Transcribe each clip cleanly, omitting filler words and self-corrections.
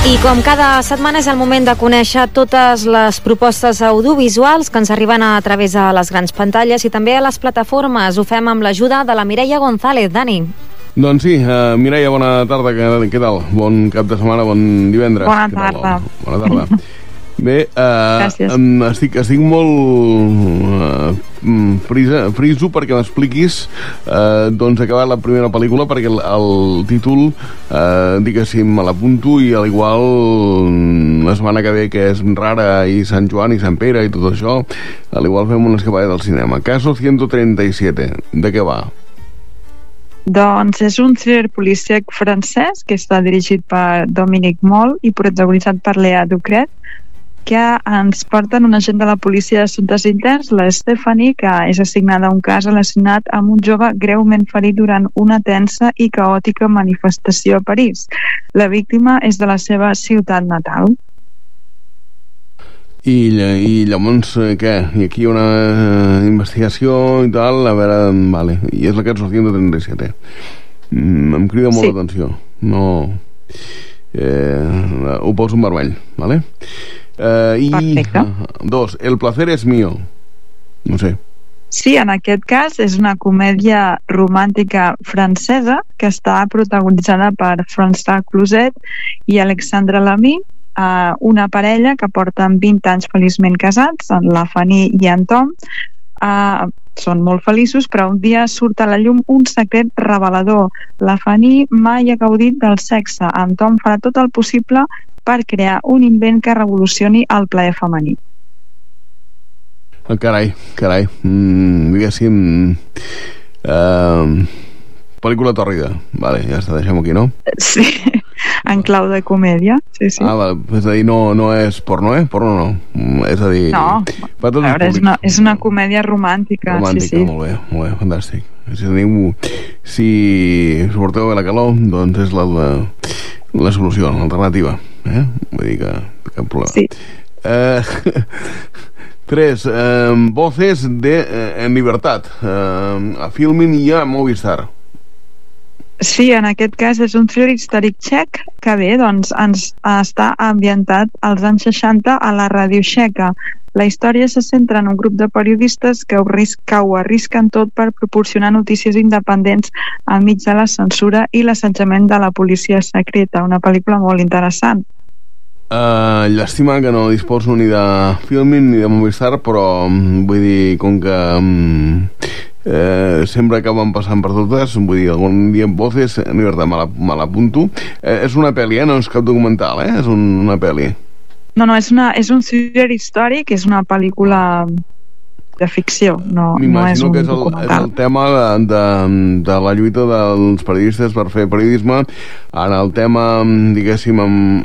I com cada setmana és el moment de conèixer totes les propostes audiovisuals que ens arriben a través de les grans pantalles i també a les plataformes. Ho fem amb l'ajuda de la Mireia González. Dani. Doncs sí, Mireia, bona tarda. Què tal? Bon cap de setmana, bon divendres. Bona tarda. Bona tarda. Bé, estic molt friso perquè m'expliquis doncs acabar la primera pel·lícula, perquè el títol diguéssim me l'apunto i al igual la setmana que ve, que és Rara i Sant Joan i Sant Pere i tot això, al igual fem una escapada del cinema. Caso 137, de què va? Doncs és un thriller policíac francès que està dirigit per Dominique Moll i protagonitzat per Léa Ducret, que ens porten un agent de la policia d'assumptes interns, la Stephanie, que és assignada a un cas relacionat amb un jove greument ferit durant una tensa i caòtica manifestació a París. La víctima és de la seva ciutat natal. I llavors, què? I aquí una investigació i tal, a veure, vale. I és la Caso 137. Em crida molt l'atenció. No... ho poso en vermell, vale? Perfecte. 2. El placer es mío. No sé. Sí, en aquest cas és una comèdia romàntica francesa que està protagonitzada per François Cluzet i Alexandre Lamy, una parella que porten 20 anys feliçment casats, la Fanny i en Tom. Són molt feliços, però un dia surt a la llum un secret revelador. La Fanny mai ha gaudit del sexe. En Tom farà tot el possible per crear un invent que revolucioni el plaer femení. Carai. Diguéssim... pel·lícula tòrrida. Vale, ja està, deixem aquí, no? Sí, en clau de comèdia. Sí. Vale, és a dir, no és porno, Porno no. És a dir... No, a veure, és una comèdia romàntica. Romàntica, sí. Molt bé, fantàstic. Si suporteu bé la calor, doncs és la solució, l'alternativa. Vull dir que cap problema. Sí. 3. Voces en libertad, a Filmin i a Movistar. Sí, en aquest cas és un thriller històric txec que ens està ambientat als anys 60 a la Ràdio Txeca. La història se centra en un grup de periodistes que ho arrisquen tot per proporcionar notícies independents enmig de la censura i l'assetjament de la policia secreta. Una pel·lícula molt interessant. Llàstima que no disposo ni de Filmin ni de Movistar, però vull dir, com que sempre acaben passant per totes, vull dir, algun dia en Voces en llibertat me l'apunto. És una pel·li, no és cap documental, és una pel·li. No, és un thriller històric, és una pel·lícula de ficció, no és un documental. M'imagino que és el tema de la lluita dels periodistes per fer periodisme en el tema, diguéssim,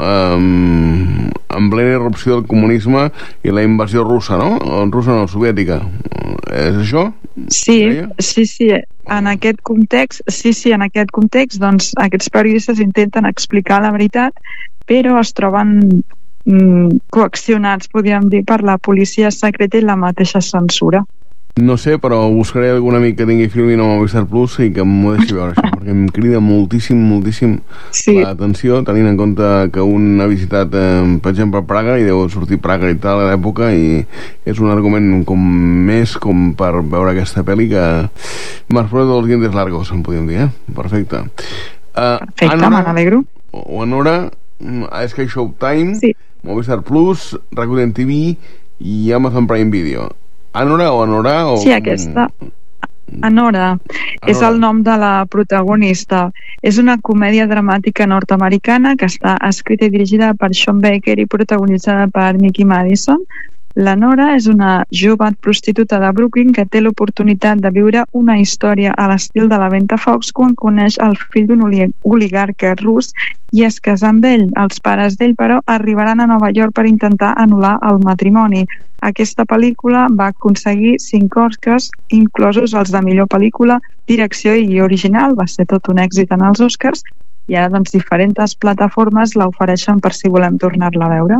en plena irrupció del comunisme i la invasió russa, no? Russa no, soviètica. És això? Sí. En aquest context, doncs aquests periodistes intenten explicar la veritat, però es troben coaccionats, podríem dir, per la policia secreta i la mateixa censura. No sé, però buscaré algun amic que tingui Filmin o Movistar Plus i que m'ho deixi veure això, perquè em crida moltíssim l'atenció, tenint en compte que un ha visitat, per exemple, Praga, i deu sortir Praga i tal a l'època, i és un argument com per veure aquesta pel·li que más prueba de los dientes largos, en podríem dir, Perfecte. Perfecte, me n'alegro. O Anora, Sky Showtime, sí. Movistar Plus, Rakuten TV i Amazon Prime Video. Anora o Anora? Sí, aquesta. Anora és el nom de la protagonista. És una comèdia dramàtica nord-americana que està escrita i dirigida per Sean Baker i protagonitzada per Mickey Madison. La Nora és una jove prostituta de Brooklyn que té l'oportunitat de viure una història a l'estil de la Ventafocs quan coneix el fill d'un oligarca rus i es casa amb ell. Els pares d'ell, però, arribaran a Nova York per intentar anul·lar el matrimoni. Aquesta pel·lícula va aconseguir 5 Oscars, inclosos els de millor pel·lícula, direcció i original. Va ser tot un èxit en els Oscars i ara doncs diferents plataformes l'ofereixen per si volem tornar-la a veure.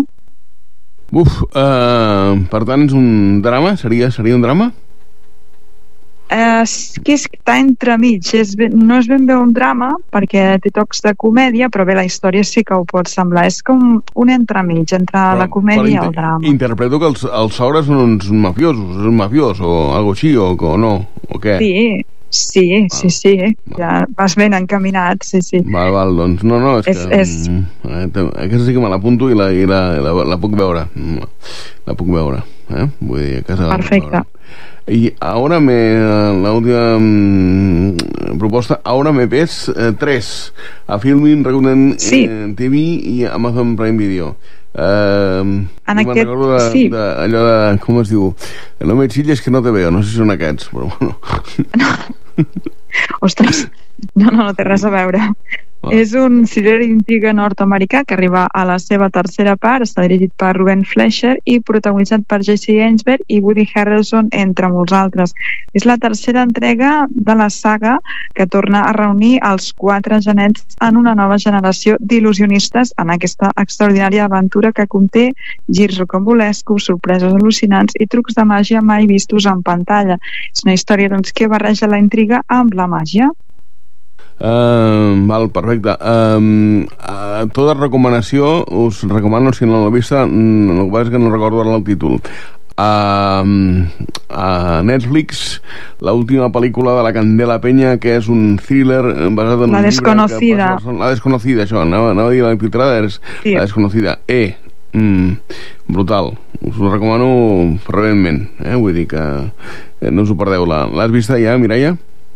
Per tant és un drama? Seria un drama? que està entremig, no és ben bé un drama perquè té tocs de comèdia, però bé, la història sí que ho pot semblar, és com un entremig entre la comèdia i el drama. Interpreto que els sogres són uns mafiosos, un mafiós o algo així, o no, o què? Sí, ja vas ben encaminat, sí. Val, doncs no, és que aquesta sí que me l'apunto i la puc veure, vull dir, a casa. Perfecte. Y ahora la última proposta, ahora me ves 3 a Filmin, Rakuten TV i Amazon Prime Video. Allò de, com es diu? No me chilles que no te veo, no sé si són aquests, però bueno. Ostres, no té res a veure. És un thriller d'intriga nord-americà que arriba a la seva tercera part, està dirigit per Ruben Fleischer i protagonitzat per Jesse Einsberg i Woody Harrelson, entre molts altres. És la tercera entrega de la saga que torna a reunir els 4 genets en una nova generació d'il·lusionistes en aquesta extraordinària aventura que conté girs rocambolescos, sorpreses al·lucinants i trucs de màgia mai vistos en pantalla. És una història que barreja la intriga amb la màgia. Val, perfecte. Tota recomanació us recomano, si no l'he vista, el que passa és que no recordo ara el títol. A Netflix, la última pel·lícula de la Candela Peña, que és un thriller basat en La Desconocida. La Desconocida, això, anava a dir la infiltrada, és La Desconocida. Brutal, us ho recomano ferventment, vull dir que no us ho perdeu. L'has vista ja, Mireia?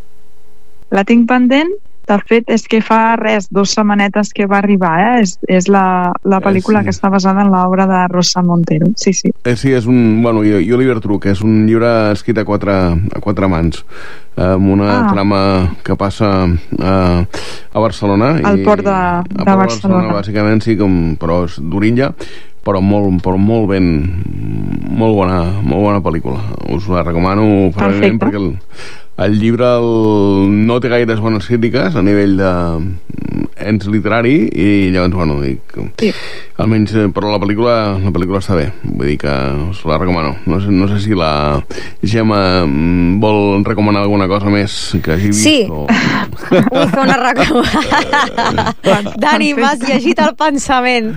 La tinc pendent. De fet, és que fa 2 setmanetes que va arribar, És la pel·lícula que està basada en l'obra de Rosa Montero. Sí. Sí, és un... Bueno, i Oliver Truc, és un llibre escrit a quatre mans, amb una trama que passa a Barcelona. Al port de Barcelona. Bàsicament, sí, però és d'Orilla, però molt ben, molt bona pel·lícula. Us la recomano ferventment perquè el llibre no té gaires bones crítiques a nivell d'ens literari i llavors, bueno, dic, almenys, però la pel·lícula està bé, vull dir que us la recomano. No sé si la Gemma vol recomanar alguna cosa més que hagi vist. Sí, vull fer una recomanació. Dani, m'has llegit el pensament.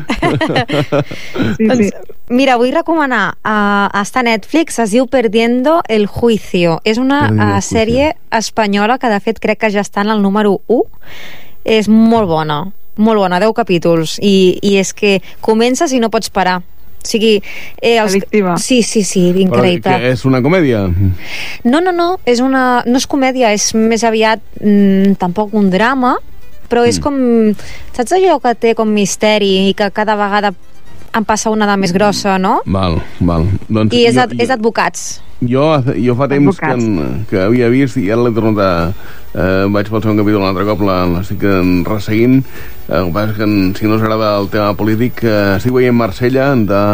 Doncs, mira, vull recomanar, està a Netflix, es diu Perdiendo el Juicio. És una sèrie espanyola que de fet crec que ja està en el número 1. És molt bona, 10 capítols, i és que comences i no pots parar. O sigui, addictiva. Sí, increïble. Però que és una comèdia? No, no és comèdia, és més aviat tampoc un drama, però és com, saps allò que té com misteri i que cada vegada en passa una de més grossa, no? Val. Doncs i és d'advocats. Jo fa temps que havia vist i ara l'he tornat vaig pel segon capítol un altre cop, l'estic resseguint. El que passa és que si no us agrada el tema polític, estic veient Marsella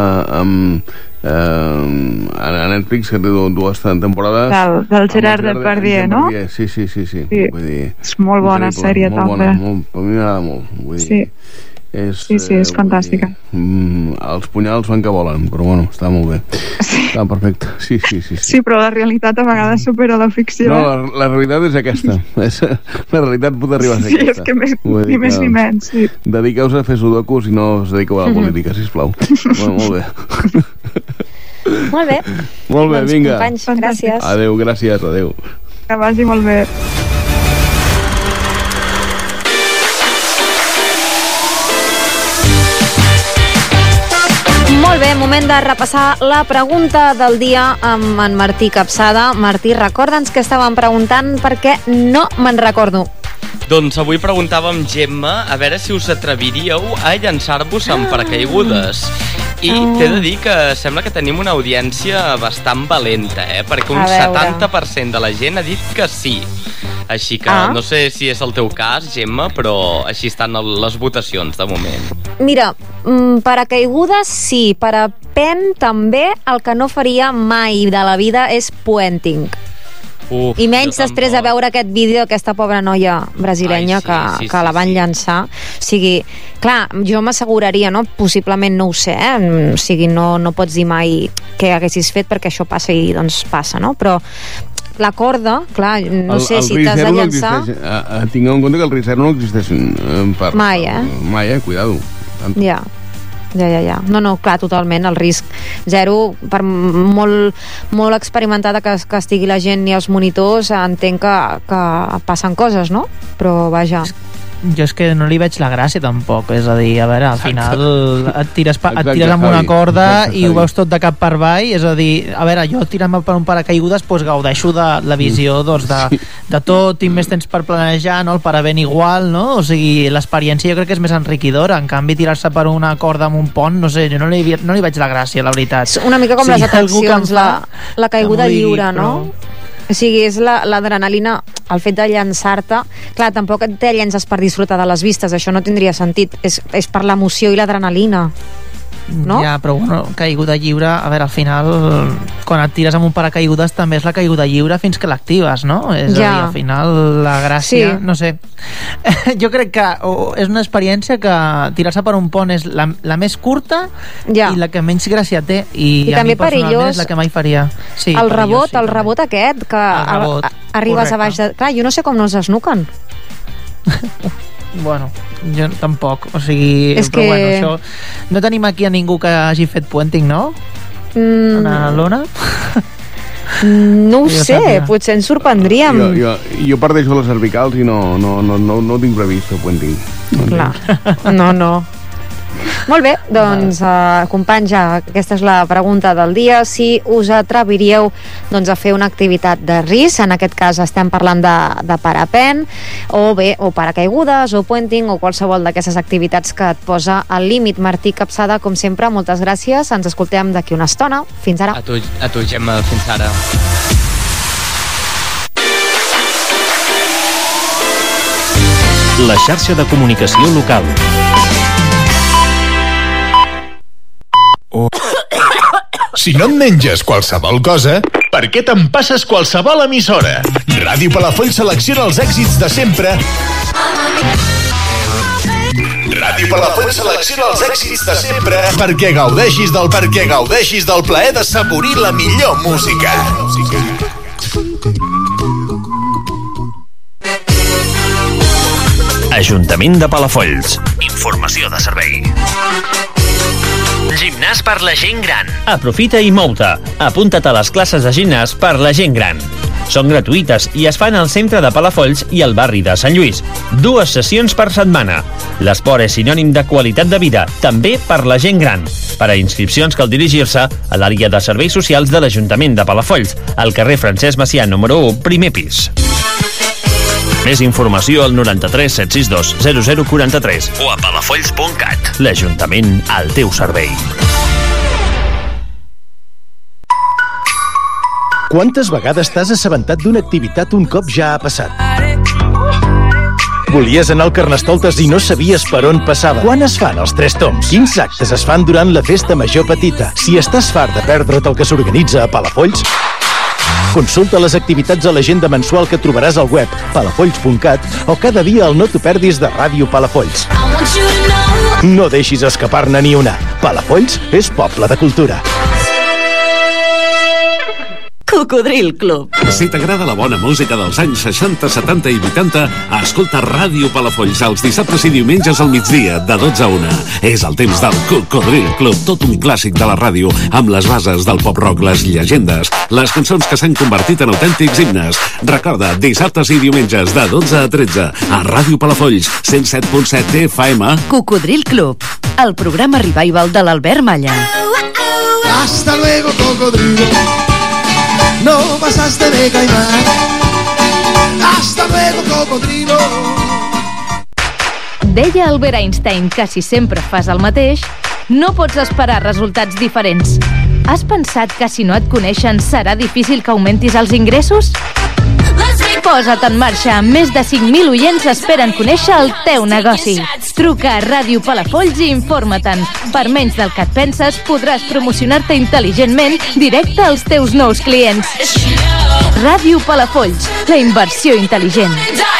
a Netflix, que té 2 temporades del Gerard Depardieu, no? Sí. Vull dir, és molt bona sèrie també. A mi m'agrada molt, vull dir, sí, és fantàstica. Els punyals van que volen, però bueno, està molt bé. Està perfecte. Sí. Sí, però la realitat a vegades supera la ficció. No, la realitat és aquesta. La realitat pot arribar a ser aquesta. Sí, és que ni més ni menys. Dediqueu-vos a fer sudokus i no us dediqueu a la política, sisplau. Molt bé. Molt bé. Molt bé, vinga. Companys, gràcies. Adéu, gràcies, adéu. Que vagi molt bé. Molt bé, moment de repassar la pregunta del dia amb en Martí Capçada. Martí, recorda'ns que estàvem preguntant perquè no me'n recordo. Doncs avui preguntàvem, Gemma, a veure si us atreviríeu a llançar-vos amb paracaigudes. I t'he de dir que sembla que tenim una audiència bastant valenta, perquè un 70% de la gent ha dit que sí. Així que no sé si és el teu cas, Gemma, però així estan les votacions de moment. Mira, paracaigudes sí, parapent també. El que no faria mai de la vida és puenting. I menys després de veure aquest vídeo d'aquesta pobra noia brasilenya que la van llançar. O sigui, clar, jo m'asseguraria, no? Possiblement no ho sé, O sigui, no pots dir mai què haguessis fet perquè això passa i doncs passa, no? Però la corda, clar, no sé si t'has de llançar... Tingueu en compte que el risc zero no existeix mai, mai, cuidado. Ja. No, clar, totalment, el risc zero, per molt experimentada que estigui la gent i els monitors, entenc que passen coses, no? Però vaja... Jo és que no li veig la gràcia tampoc, és a dir, a veure, al final et tires amb una corda i ho veus tot de cap per avall, és a dir, a veure, jo tirant per un paracaigudes doncs gaudeixo de la visió de tot, tinc més temps per planejar, no? El paravent igual, no? O sigui, l'experiència jo crec que és més enriquidora, en canvi tirar-se per una corda amb un pont, no sé, jo no li veig la gràcia, la veritat. És una mica com les atraccions, la caiguda lliure, no? O sigui, és l'adrenalina, el fet de llançar-te. Clar, tampoc te llences per disfrutar de les vistes, això no tindria sentit. És per l'emoció i l'adrenalina, no? Ja, però bueno, caiguda lliure, a veure, al final, quan et tires amb un paracaigudes també és la caiguda lliure fins que l'actives, no? És a dir, al final, la gràcia, no sé. Jo crec que és una experiència que tirar-se per un pont és la més curta i la que menys gràcia té, i a mi personalment és la que mai faria. Sí, el rebot aquest, que arribes a baix de... Clar, jo no sé com no els esnuquen. Bueno, jo tampoc, o sigui, però bueno, això... No tenim aquí a ningú que hagi fet puenting, no? Ana Lona? No ho sé, potser ens sorprendríem. Jo parteixo les cervicals i no tinc previst el puenting. Clar, no. Molt bé, doncs, companys, aquesta és la pregunta del dia. Si us atreviríeu a fer una activitat de risc, en aquest cas estem parlant de parapent, o paracaigudes, o puenting, o qualsevol d'aquestes activitats que et posa al límit. Martí Capçada, com sempre, moltes gràcies. Ens escoltem d'aquí una estona. Fins ara. A tu, Gemma, fins ara. La xarxa de comunicació local. Si no et menges qualsevol cosa, per què te'n passes qualsevol emissora? Ràdio Palafolls selecciona els èxits de sempre. Ràdio Palafolls selecciona els èxits de sempre perquè gaudeixis del plaer de saborir la millor música. Ajuntament de Palafolls. Informació de servei. Gimnàs per la gent gran. Aprofita i mou-te. Apunta't a les classes de gimnàs per la gent gran. Són gratuïtes i es fan al centre de Palafolls i al barri de Sant Lluís. 2 sessions per setmana. L'esport és sinònim de qualitat de vida, també per la gent gran. Per a inscripcions cal dirigir-se a l'àrea de serveis socials de l'Ajuntament de Palafolls, al carrer Francesc Macià, número 1, primer pis. Més informació al 93 762 0043 o a palafolls.cat. L'Ajuntament al teu servei. Quantes vegades t'has assabentat d'una activitat un cop ja ha passat? Volies anar al Carnestoltes i no sabies per on passava. Quan es fan els 3 tombs? Quins actes es fan durant la festa major petita? Si estàs fart de perdre't el que s'organitza a Palafolls, consulta les activitats a l'agenda mensual que trobaràs al web palafolls.cat o cada dia al No t'ho perdis de Ràdio Palafolls. No deixis escapar-ne ni una. Palafolls és poble de cultura. Cocodril Club. Si t'agrada la bona música dels anys 60, 70 i 80, escolta Ràdio Palafolls els dissabtes i diumenges al migdia, de 12 a 1. És el temps del Cocodril Club, tot un clàssic de la ràdio, amb les bases del pop-rock, les llegendes, les cançons que s'han convertit en autèntics himnes. Recorda, dissabtes i diumenges, de 12 a 13, a Ràdio Palafolls, 107.7 FM. Cocodril Club, el programa revival de l'Albert Malla. Hasta luego, cocodrilo. No pasaste de caimán. Hasta luego, cocodrilo. Deia Albert Einstein que si sempre fas el mateix, no pots esperar resultats diferents. Has pensat que si no et coneixen serà difícil que augmentis els ingressos? Posa't en marxa. Més de 5.000 oients esperen conèixer el teu negoci. Truca a Ràdio Palafolls i informa-te'n. Per menys del que et penses, podràs promocionar-te intel·ligentment directe als teus nous clients. Ràdio Palafolls, la inversió intel·ligent.